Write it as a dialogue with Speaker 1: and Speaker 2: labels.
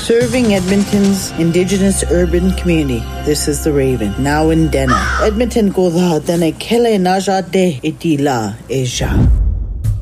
Speaker 1: Serving Edmonton's Indigenous urban community. This is The Raven, now in Denna. Edmonton go la dene kele naja de itila eja.